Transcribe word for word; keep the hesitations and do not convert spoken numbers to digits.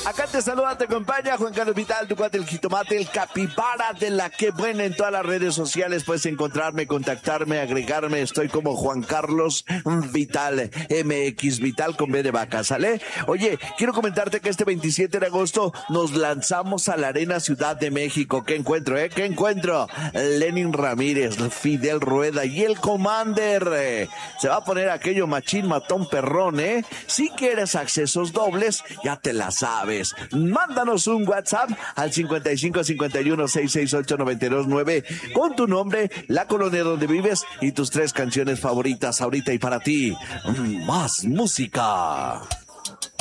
Acá te saluda, te acompaña Juan Carlos Vital, tu cuate el jitomate, el capibara de la que buena. En todas las redes sociales puedes encontrarme, contactarme, agregarme. Estoy como Juan Carlos Vital, M X Vital con B de vaca, ¿sale? Oye, quiero comentarte que este veintisiete de agosto nos lanzamos a la Arena Ciudad de México. ¿Qué encuentro, eh? ¿Qué encuentro? Lenin Ramírez, Fidel Rueda y el Commander. Eh, se va a poner aquello machín, matón, perrón, ¿eh? Si quieres accesos dobles, ya te la sabes. Mándanos un WhatsApp al cincuenta y cinco cincuenta y uno seiscientos sesenta y ocho noventa y dos nueve con tu nombre, la colonia donde vives y tus tres canciones favoritas ahorita y para ti. Más música.